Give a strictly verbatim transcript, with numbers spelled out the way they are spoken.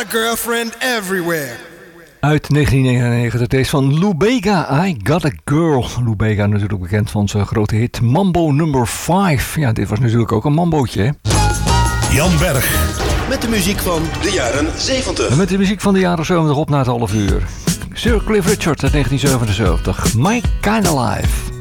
a girlfriend everywhere. Uit negentien negenennegentig, deze van Lou Bega, I Got a Girl. Lou Bega natuurlijk bekend van zijn grote hit Mambo number vijf. Ja, dit was natuurlijk ook een mambootje, hè? Jan Berg. Met de muziek van de jaren zeventig. En met de muziek van de jaren zeventig op na het half uur. Sir Cliff Richard uit negentien zevenenzeventig, My Kind of Life.